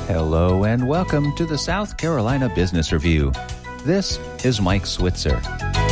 Hello and welcome to the South Carolina Business Review. This is Mike Switzer.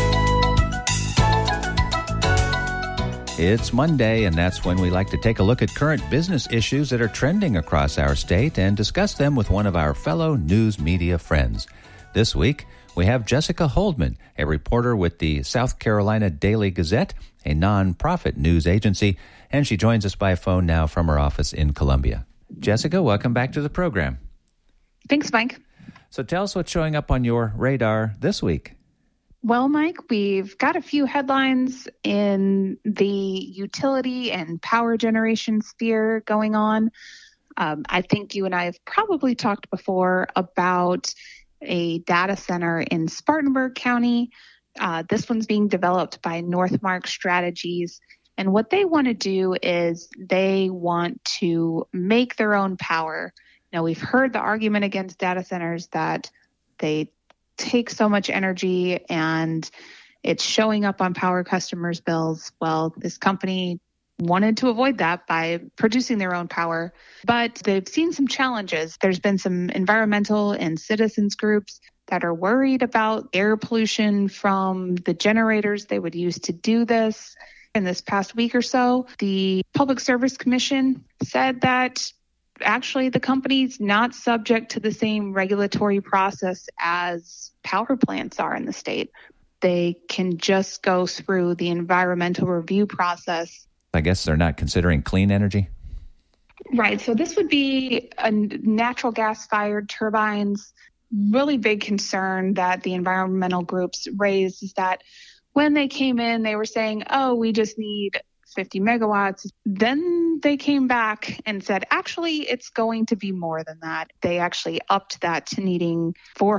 It's Monday, and that's when we like to take a look at current business issues that are trending across our state and discuss them with one of our fellow news media friends. This week, we have Jessica Holdman, a reporter with the South Carolina Daily Gazette, a nonprofit news agency, and she joins us by phone now from her office in Columbia. Jessica, welcome back to the program. Thanks, Mike. So tell us what's showing up on your radar this week. Well, Mike, we've got a few headlines in the utility and power generation sphere going on. I think you and I have probably talked before about a data center in Spartanburg County. This one's being developed by Northmark Strategies. And what they want to do is they want to make their own power. Now, we've heard the argument against data centers that they take so much energy and it's showing up on power customers' bills. Well, this company wanted to avoid that by producing their own power, but they've seen some challenges. There's been some environmental and citizens groups that are worried about air pollution from the generators they would use to do this. In this past week or so, the Public Service Commission said that actually the company's not subject to the same regulatory process as power plants are in the state. They can just go through the environmental review process. I guess they're not considering clean energy? Right. So this would be a natural gas-fired turbines. Really big concern that the environmental groups raised is that when they came in, they were saying, oh, we just need 50 megawatts. Then they came back and said, actually, it's going to be more than that. They actually upped that to needing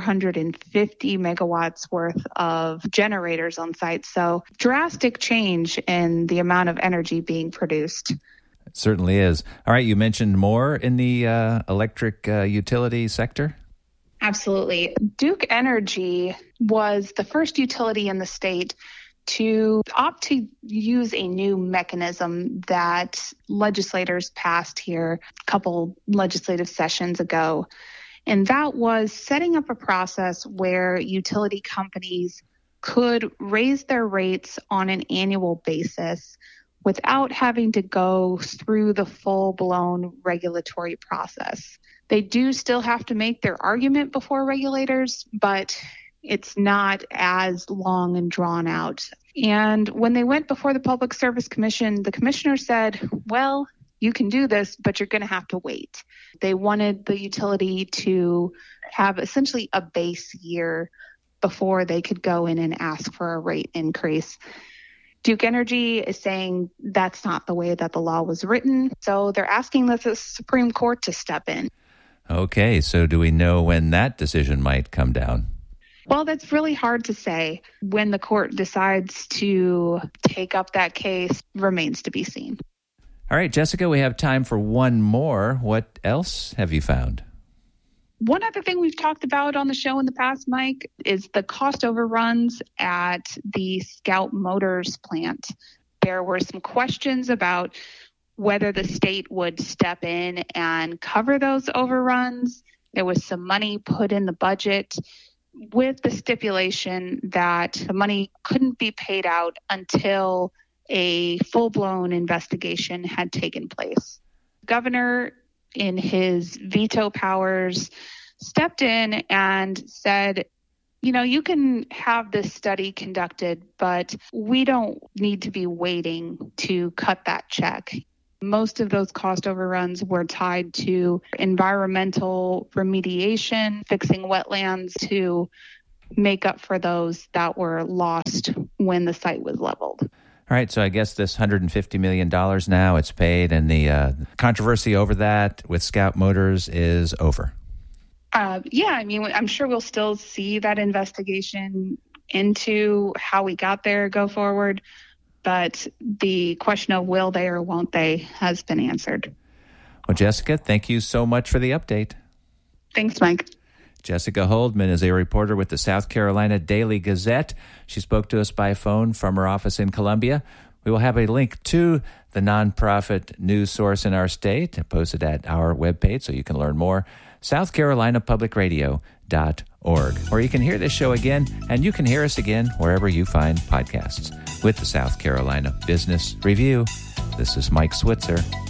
450 megawatts worth of generators on site. So drastic change in the amount of energy being produced. It certainly is. All right, you mentioned more in the electric utility sector? Absolutely. Duke Energy was the first utility in the state to opt to use a new mechanism that legislators passed here a couple legislative sessions ago. And that was setting up a process where utility companies could raise their rates on an annual basis without having to go through the full-blown regulatory process. They do still have to make their argument before regulators, but it's not as long and drawn out. And when they went before the Public Service Commission, the commissioner said, well, you can do this, but you're going to have to wait. They wanted the utility to have essentially a base year before they could go in and ask for a rate increase. Duke Energy is saying that's not the way that the law was written, so they're asking the Supreme Court to step in. Okay, so do we know when that decision might come down? Well, that's really hard to say. When the court decides to take up that case remains to be seen. All right, Jessica, we have time for one more. What else have you found? One other thing we've talked about on the show in the past, Mike, is the cost overruns at the Scout Motors plant. There were some questions about whether the state would step in and cover those overruns. There was some money put in the budget with the stipulation that the money couldn't be paid out until a full-blown investigation had taken place. The governor, in his veto powers, stepped in and said, you know, you can have this study conducted, but we don't need to be waiting to cut that check. Most of those cost overruns were tied to environmental remediation, fixing wetlands to make up for those that were lost when the site was leveled. All right, so I guess this $150 million now, it's paid, and the controversy over that with Scout Motors is over. Yeah, I mean, I'm sure we'll still see that investigation into how we got there go forward. But the question of will they or won't they has been answered. Well, Jessica, thank you so much for the update. Thanks, Mike. Jessica Holdman is a reporter with the South Carolina Daily Gazette. She spoke to us by phone from her office in Columbia. We will have a link to the nonprofit news source in our state posted at our webpage so you can learn more, southcarolinapublicradio.org, where you can hear this show again, and you can hear us again wherever you find podcasts. With the South Carolina Business Review, this is Mike Switzer.